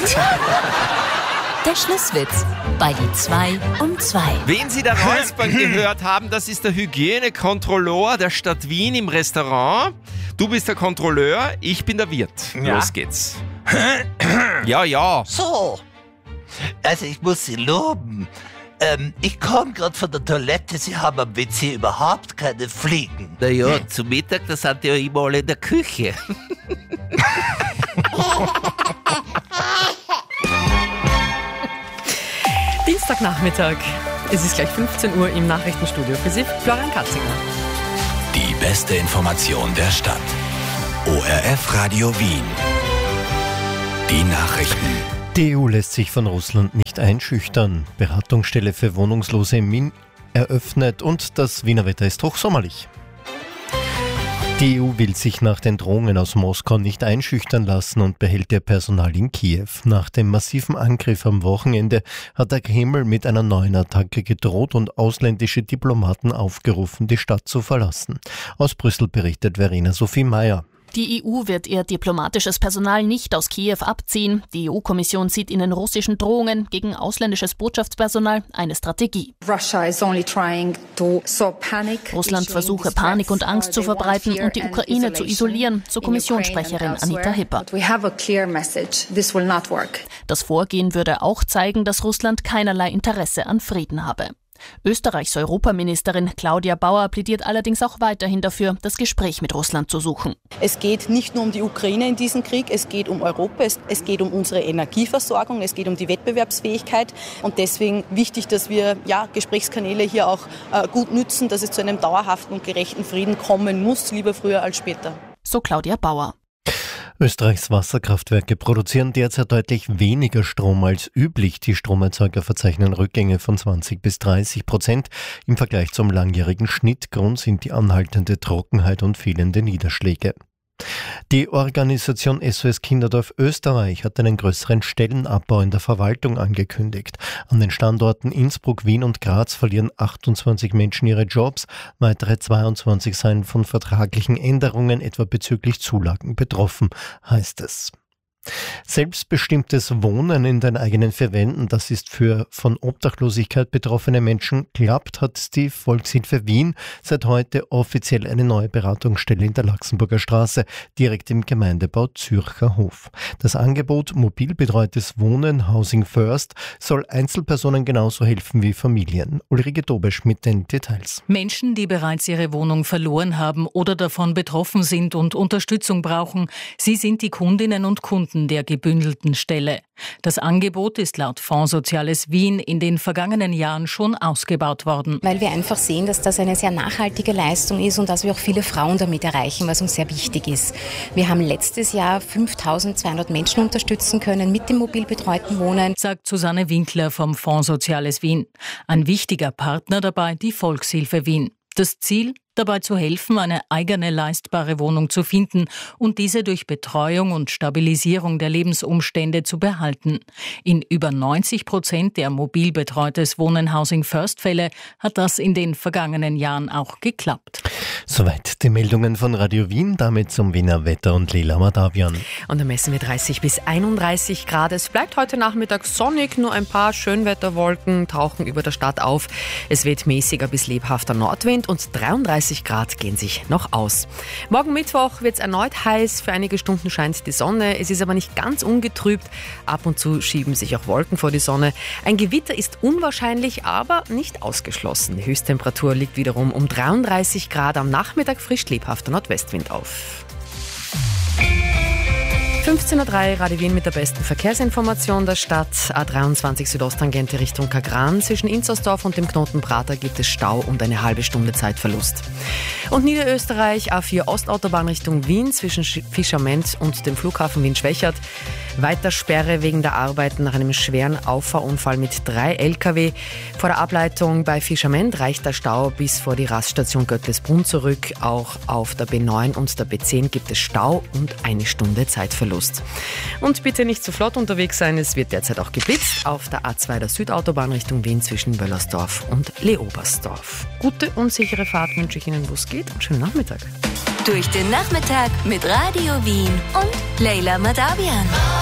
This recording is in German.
Der Schlusswitz bei die 2 um 2. Wen Sie da räuspern gehört haben, das ist der Hygienekontrolleur der Stadt Wien im Restaurant. Du bist der Kontrolleur, ich bin der Wirt. Ja. Los geht's. Ja. So, also ich muss Sie loben. Ich komme gerade von der Toilette, Sie haben am WC überhaupt keine Fliegen. Naja, zum Mittag, da sind die ja immer alle in der Küche. Dienstagnachmittag. Es ist gleich 15 Uhr im Nachrichtenstudio. Für Sie Florian Katzinger. Die beste Information der Stadt. ORF Radio Wien. Die Nachrichten. Die EU lässt sich von Russland nicht einschüchtern. Beratungsstelle für Wohnungslose in Wien eröffnet und das Wiener Wetter ist hochsommerlich. Die EU will sich nach den Drohungen aus Moskau nicht einschüchtern lassen und behält ihr Personal in Kiew. Nach dem massiven Angriff am Wochenende hat der Kreml mit einer neuen Attacke gedroht und ausländische Diplomaten aufgerufen, die Stadt zu verlassen. Aus Brüssel berichtet Verena Sophie Meyer. Die EU wird ihr diplomatisches Personal nicht aus Kiew abziehen. Die EU-Kommission sieht in den russischen Drohungen gegen ausländisches Botschaftspersonal eine Strategie. Russland versuche Panik und Angst zu verbreiten und die Ukraine zu isolieren, so Kommissionssprecherin Anita Hipper. Das Vorgehen würde auch zeigen, dass Russland keinerlei Interesse an Frieden habe. Österreichs Europaministerin Claudia Bauer plädiert allerdings auch weiterhin dafür, das Gespräch mit Russland zu suchen. Es geht nicht nur um die Ukraine in diesem Krieg, es geht um Europa, es geht um unsere Energieversorgung, es geht um die Wettbewerbsfähigkeit und deswegen wichtig, dass wir Gesprächskanäle hier auch gut nützen, dass es zu einem dauerhaften und gerechten Frieden kommen muss, lieber früher als später. So Claudia Bauer. Österreichs Wasserkraftwerke produzieren derzeit deutlich weniger Strom als üblich. Die Stromerzeuger verzeichnen Rückgänge von 20-30% im Vergleich zum langjährigen Schnitt. Grund sind die anhaltende Trockenheit und fehlende Niederschläge. Die Organisation SOS Kinderdorf Österreich hat einen größeren Stellenabbau in der Verwaltung angekündigt. An den Standorten Innsbruck, Wien und Graz verlieren 28 Menschen ihre Jobs. Weitere 22 seien von vertraglichen Änderungen, etwa bezüglich Zulagen, betroffen, heißt es. Selbstbestimmtes Wohnen in den eigenen vier Wänden, das ist für von Obdachlosigkeit betroffene Menschen klappt, hat die Volkshilfe Wien seit heute offiziell eine neue Beratungsstelle in der Laxenburger Straße, direkt im Gemeindebau Zürcher Hof. Das Angebot mobil betreutes Wohnen, Housing First, soll Einzelpersonen genauso helfen wie Familien. Ulrike Dobesch mit den Details. Menschen, die bereits ihre Wohnung verloren haben oder davon betroffen sind und Unterstützung brauchen, sie sind die Kundinnen und Kunden der gebündelten Stelle. Das Angebot ist laut Fonds Soziales Wien in den vergangenen Jahren schon ausgebaut worden. Weil wir einfach sehen, dass das eine sehr nachhaltige Leistung ist und dass wir auch viele Frauen damit erreichen, was uns sehr wichtig ist. Wir haben letztes Jahr 5.200 Menschen unterstützen können mit dem mobil betreuten Wohnen, sagt Susanne Winkler vom Fonds Soziales Wien. Ein wichtiger Partner dabei die Volkshilfe Wien. Das Ziel? Dabei zu helfen, eine eigene leistbare Wohnung zu finden und diese durch Betreuung und Stabilisierung der Lebensumstände zu behalten. In über 90% der mobil betreutes Wohnen Housing First Fälle hat das in den vergangenen Jahren auch geklappt. Soweit die Meldungen von Radio Wien, damit zum Wiener Wetter und Leila Madavian. Und da messen wir 30 bis 31 Grad. Es bleibt heute Nachmittag sonnig, nur ein paar Schönwetterwolken tauchen über der Stadt auf. Es weht mäßiger bis lebhafter Nordwind und 33 Grad gehen sich noch aus. Morgen Mittwoch wird es erneut heiß. Für einige Stunden scheint die Sonne. Es ist aber nicht ganz ungetrübt. Ab und zu schieben sich auch Wolken vor die Sonne. Ein Gewitter ist unwahrscheinlich, aber nicht ausgeschlossen. Die Höchsttemperatur liegt wiederum um 33 Grad. Am Nachmittag frischt lebhafter Nordwestwind auf. 15.03 Uhr, Radio Wien mit der besten Verkehrsinformation der Stadt. A23 Südosttangente Richtung Kagran. Zwischen Inzersdorf und dem Knoten Prater gibt es Stau und eine halbe Stunde Zeitverlust. Und Niederösterreich, A4 Ostautobahn Richtung Wien zwischen Fischerment und dem Flughafen Wien-Schwächert. Weiter Sperre wegen der Arbeiten nach einem schweren Auffahrunfall mit 3 Lkw. Vor der Ableitung bei Fischerment reicht der Stau bis vor die Raststation Göttlesbrunn zurück. Auch auf der B9 und der B10 gibt es Stau und eine Stunde Zeitverlust. Und bitte nicht zu flott unterwegs sein, es wird derzeit auch geblitzt auf der A2 der Südautobahn Richtung Wien zwischen Wöllersdorf und Leobersdorf. Gute und sichere Fahrt wünsche ich Ihnen, wo es geht, und schönen Nachmittag. Durch den Nachmittag mit Radio Wien und Leila Madavian.